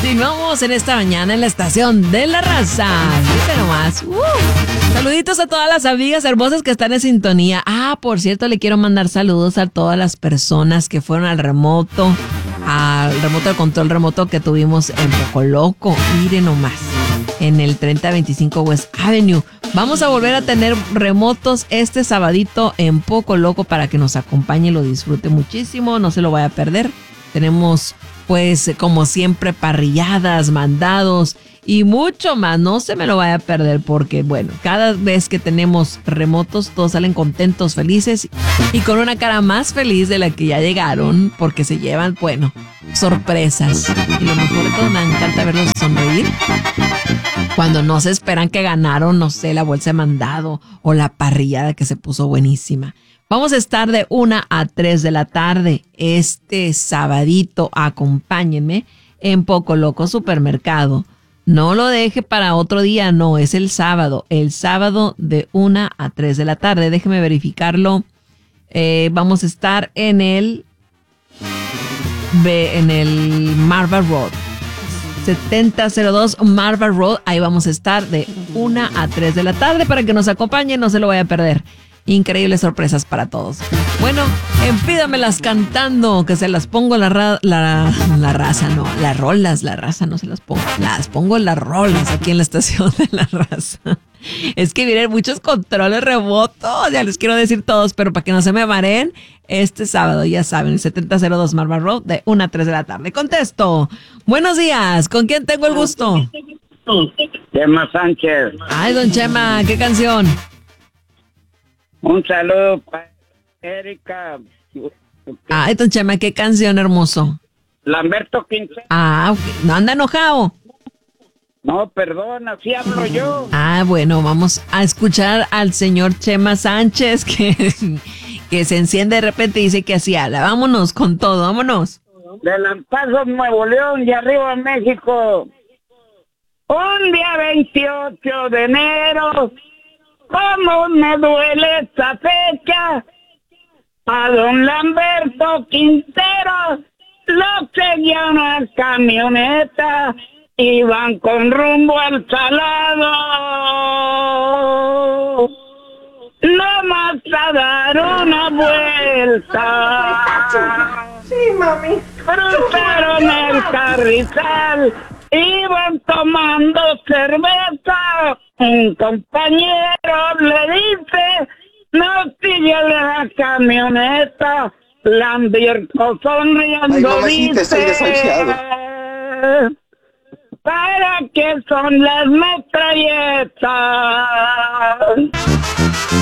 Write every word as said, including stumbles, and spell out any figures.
Continuamos en esta mañana en la estación de La Raza. Fíjate nomás. Uh, saluditos a todas las amigas hermosas que están en sintonía. Ah, por cierto, le quiero mandar saludos a todas las personas que fueron al remoto, al remoto de control remoto que tuvimos en Poco Loco. Miren nomás, en el treinta veinticinco West Avenue. Vamos a volver a tener remotos este sabadito en Poco Loco para que nos acompañe y lo disfrute muchísimo. No se lo vaya a perder. Tenemos, pues, como siempre, parrilladas, mandados y mucho más. No se me lo vaya a perder porque, bueno, cada vez que tenemos remotos, todos salen contentos, felices y con una cara más feliz de la que ya llegaron porque se llevan, bueno, sorpresas. Y lo mejor de todo, me encanta verlos sonreír cuando no se esperan que ganaron, no sé, la bolsa de mandado o la parrillada que se puso buenísima. Vamos a estar de una a tres de la tarde este sabadito. Acompáñenme en Poco Loco Supermercado. No lo deje para otro día, no, es el sábado. El sábado de una a tres de la tarde. Déjeme verificarlo. Eh, vamos a estar en el, en el Marva Road. setenta cero dos Marva Road. Ahí vamos a estar de una a tres de la tarde para que nos acompañen. No se lo vaya a perder. Increíbles sorpresas para todos. Bueno, empídamelas cantando, que se las pongo la, ra- la, la raza, no, las rolas, la raza no se las pongo, las pongo las rolas aquí en la estación de La Raza. Es que vienen muchos controles remotos, ya les quiero decir todos, pero para que no se me mareen, este sábado, ya saben, el setenta cero dos Marva Road de una a tres de la tarde. Contesto. Buenos días, ¿con quién tengo el gusto? Chema Sánchez. Ay, don Chema, ¿qué canción? Un saludo para Erika. Ay, don Chema, qué canción, hermoso. Lamberto Quintero. Ah, ok. ¿No anda enojado? No, perdón, así hablo yo. Ah, bueno, vamos a escuchar al señor Chema Sánchez que, que se enciende de repente y dice que así habla. Vámonos con todo, vámonos. De Lampazo, Nuevo León y arriba México. Un día veintiocho de enero. ¿Cómo me duele esta fecha? A don Lamberto Quintero lo seguía una camioneta, iban con rumbo al Salado, nomás a dar una vuelta. Sí, mami. Cruzaron el Carrizal, iban tomando cerveza. Un compañero le dice, no sigue la camioneta. Lamberto sonriendo. Ay, mamacita, estoy desahuciado. ¿Para qué son las metralletas?